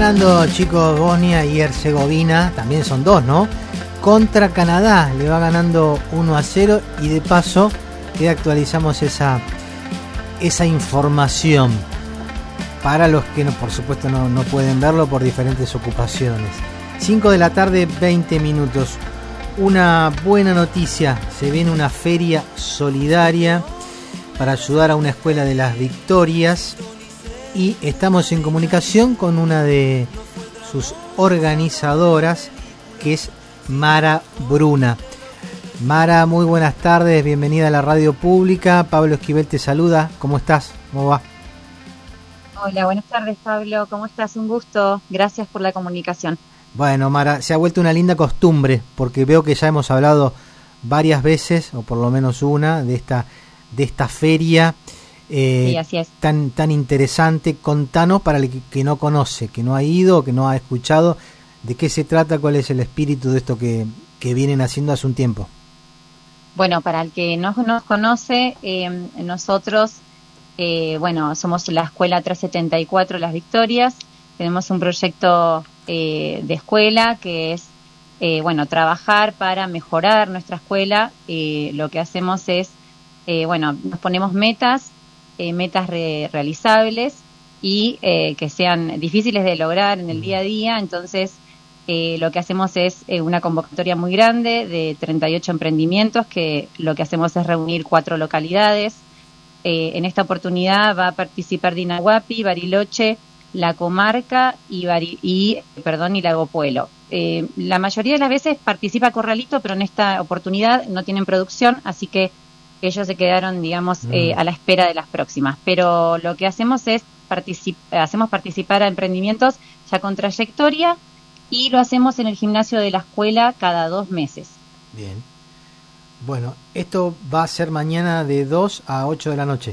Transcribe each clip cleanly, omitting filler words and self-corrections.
ganando, chicos, Bosnia y Herzegovina, también son dos, ¿no? Contra Canadá, le va ganando 1-0 y de paso que actualizamos esa información para los que, no, por supuesto, no pueden verlo por diferentes ocupaciones. 5 de la tarde, 20 minutos. Una buena noticia, se viene una feria solidaria para ayudar a una escuela de Las Victorias y estamos en comunicación con una de sus organizadoras, que es Mara Bruna. Mara, muy buenas tardes, bienvenida a la radio pública. Pablo Esquivel te saluda, ¿cómo estás? ¿Cómo va? Hola, buenas tardes, Pablo, ¿cómo estás? Un gusto, gracias por la comunicación. Bueno, Mara, se ha vuelto una linda costumbre, porque veo que ya hemos hablado varias veces, o por lo menos una, de esta feria sí, así es. tan interesante. Contanos para el que no conoce, que no ha ido, que no ha escuchado, de qué se trata, cuál es el espíritu de esto que vienen haciendo hace un tiempo. Bueno, para el que no nos conoce, nosotros, somos la Escuela 374 Las Victorias, tenemos un proyecto de escuela que es, trabajar para mejorar nuestra escuela. Lo que hacemos es, nos ponemos metas realizables y que sean difíciles de lograr en el día a día. Entonces, lo que hacemos es una convocatoria muy grande de 38 emprendimientos, que lo que hacemos es reunir 4 localidades. En esta oportunidad va a participar Dinahuapi, Bariloche, La Comarca y Lago Puelo. La mayoría de las veces participa Corralito, pero en esta oportunidad no tienen producción, así que ellos se quedaron, digamos, a la espera de las próximas. Pero lo que hacemos es hacemos participar a emprendimientos ya con trayectoria y lo hacemos en el gimnasio de la escuela cada 2 meses. Bien. Bueno, esto va a ser mañana de 2 a 8 de la noche.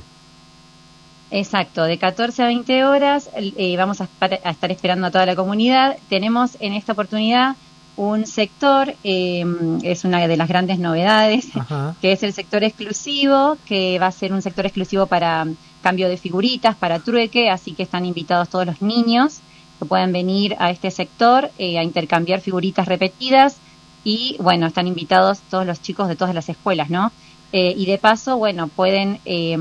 Exacto, de 14 a 20 horas vamos a estar esperando a toda la comunidad. Tenemos en esta oportunidad un sector, es una de las grandes novedades, ajá, que es el sector exclusivo, que va a ser un sector exclusivo para cambio de figuritas, para trueque, así que están invitados todos los niños que puedan venir a este sector a intercambiar figuritas repetidas y, están invitados todos los chicos de todas las escuelas, ¿no? Y de paso, pueden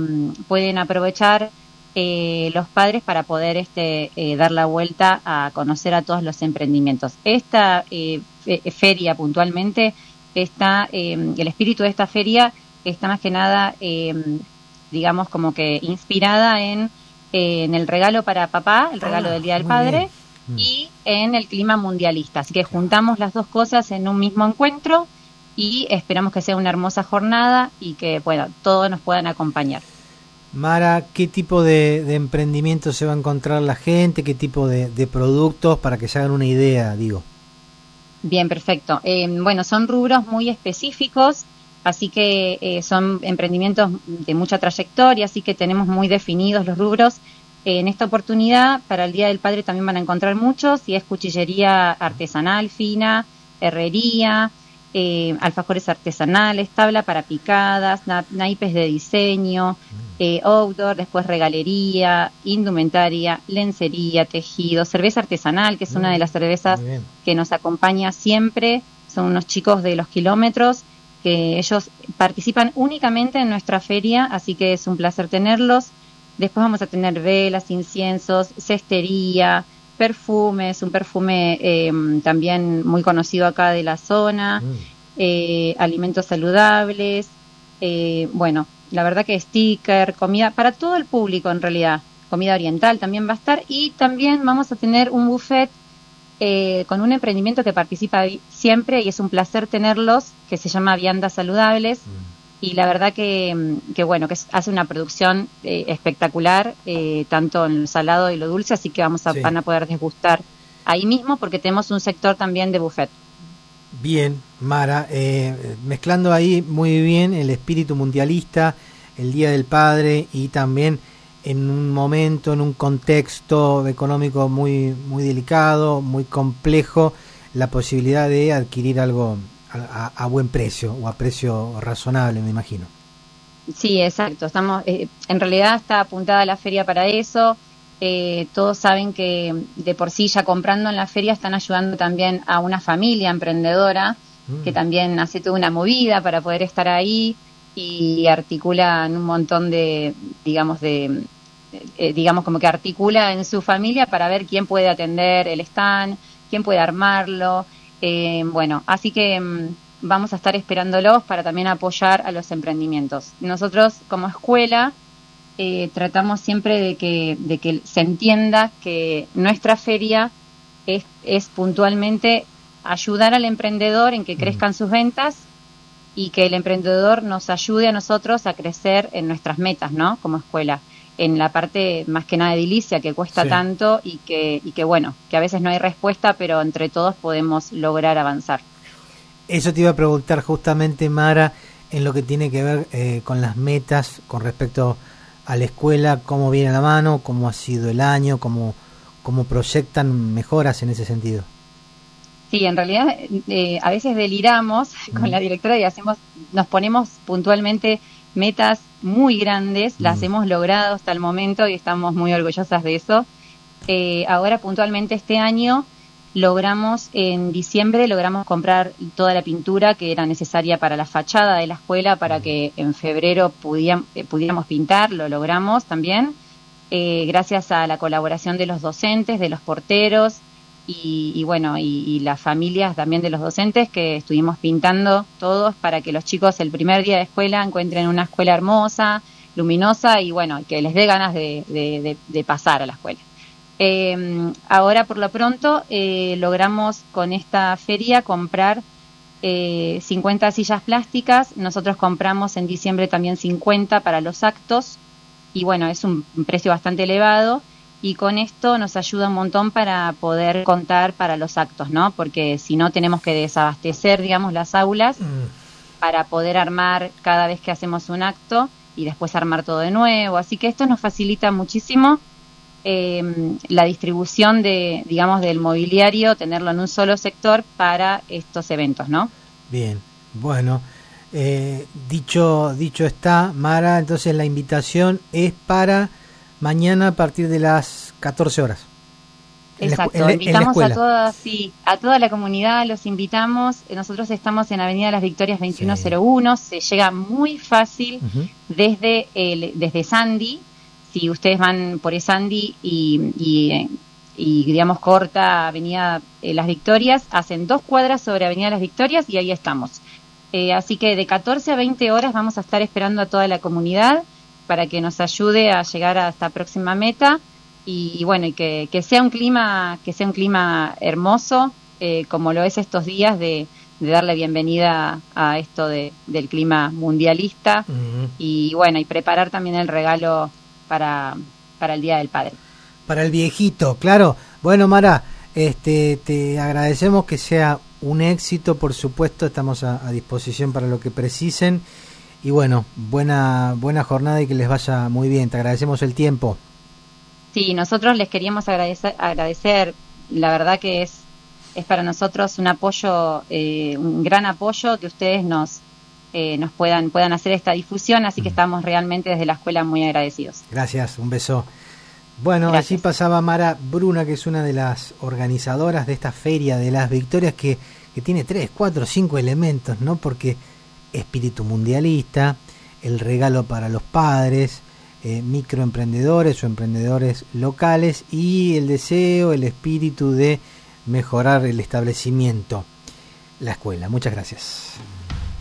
aprovechar los padres para poder dar la vuelta a conocer a todos los emprendimientos. Esta feria puntualmente está, el espíritu de esta feria está más que nada, digamos, como que inspirada en el regalo para papá, el regalo del Día del Padre, y en el clima mundialista. Así que juntamos las dos cosas en un mismo encuentro y esperamos que sea una hermosa jornada y que, todos nos puedan acompañar. Mara, ¿qué tipo de emprendimiento se va a encontrar la gente? ¿Qué tipo de productos? Para que se hagan una idea, digo. Bien, perfecto. Son rubros muy específicos, así que son emprendimientos de mucha trayectoria, así que tenemos muy definidos los rubros. En esta oportunidad, para el Día del Padre también van a encontrar muchos, y es cuchillería artesanal fina, herrería, alfajores artesanales, tabla para picadas, naipes de diseño, outdoor, después regalería, indumentaria, lencería, tejido, cerveza artesanal, que es una de las cervezas que nos acompaña siempre. Son unos chicos de los kilómetros que ellos participan únicamente en nuestra feria, así que es un placer tenerlos. Después vamos a tener velas, inciensos, cestería, perfumes, un perfume también muy conocido acá de la zona, alimentos saludables, la verdad que sticker, comida para todo el público en realidad, comida oriental también va a estar, y también vamos a tener un buffet con un emprendimiento que participa siempre y es un placer tenerlos, que se llama Viandas Saludables. Y la verdad que hace una producción espectacular, tanto en lo salado y lo dulce, así que van a poder degustar ahí mismo, porque tenemos un sector también de buffet. Bien, Mara, mezclando ahí muy bien el espíritu mundialista, el Día del Padre, y también en un momento, en un contexto económico muy, muy delicado, muy complejo, la posibilidad de adquirir algo a buen precio o a precio razonable, me imagino. Sí, exacto. Estamos, en realidad está apuntada la feria para eso. Todos saben que de por sí ya comprando en la feria están ayudando también a una familia emprendedora que también hace toda una movida para poder estar ahí y articulan un montón de, digamos, como que articula en su familia para ver quién puede atender el stand, quién puede armarlo. Bueno, así que vamos a estar esperándolos para también apoyar a los emprendimientos. Nosotros como escuela tratamos siempre de que se entienda que nuestra feria es puntualmente ayudar al emprendedor en que crezcan sus ventas y que el emprendedor nos ayude a nosotros a crecer en nuestras metas, ¿no? Como escuela, en la parte más que nada edilicia que cuesta tanto y que bueno, que a veces no hay respuesta, pero entre todos podemos lograr avanzar. Eso te iba a preguntar justamente, Mara, en lo que tiene que ver con las metas con respecto a la escuela, cómo viene a la mano, cómo ha sido el año, cómo proyectan mejoras en ese sentido. Sí, en realidad a veces deliramos con la directora y nos ponemos puntualmente metas muy grandes, las hemos logrado hasta el momento y estamos muy orgullosas de eso. Ahora puntualmente este año en diciembre logramos comprar toda la pintura que era necesaria para la fachada de la escuela para que en febrero pudiéramos pintar, lo logramos también, gracias a la colaboración de los docentes, de los porteros y bueno, y las familias también de los docentes que estuvimos pintando todos para que los chicos el primer día de escuela encuentren una escuela hermosa, luminosa y bueno, que les dé ganas de pasar a la escuela. Ahora por lo pronto logramos con esta feria comprar 50 sillas plásticas. Nosotros compramos en diciembre también 50 para los actos y bueno, es un precio bastante elevado y con esto nos ayuda un montón para poder contar para los actos, ¿no? Porque si no tenemos que desabastecer, digamos, las aulas para poder armar cada vez que hacemos un acto y después armar todo de nuevo. Así que esto nos facilita muchísimo la distribución del mobiliario, tenerlo en un solo sector para estos eventos, ¿no? Bien, bueno, dicho está, Mara, entonces la invitación es para mañana a partir de las 14 horas. Exacto, invitamos a toda la comunidad, los invitamos. Nosotros estamos en Avenida Las Victorias 2101, se llega muy fácil desde Sandy. Si ustedes van por Sandy y digamos corta Avenida Las Victorias, hacen 2 cuadras sobre Avenida Las Victorias y ahí estamos. Así que de 14 a 20 horas vamos a estar esperando a toda la comunidad para que nos ayude a llegar a esta próxima meta y bueno, y que sea un clima hermoso, como lo es estos días de darle bienvenida a esto del clima mundialista y bueno, y preparar también el regalo para el Día del Padre. Para el viejito, claro. Bueno, Mara, te agradecemos, que sea un éxito, por supuesto, estamos a disposición para lo que precisen. Y bueno, buena jornada y que les vaya muy bien. Te agradecemos el tiempo. Sí, nosotros les queríamos agradecer. La verdad que es para nosotros un apoyo, un gran apoyo que ustedes nos puedan hacer esta difusión. Así que estamos realmente desde la escuela muy agradecidos. Gracias, un beso. Bueno, Gracias. Allí pasaba Mara Bruna, que es una de las organizadoras de esta Feria de las Victorias, que tiene 3, 4, 5 elementos, ¿no? Porque espíritu mundialista, el regalo para los padres, microemprendedores o emprendedores locales y el deseo, el espíritu de mejorar el establecimiento, la escuela. Muchas gracias.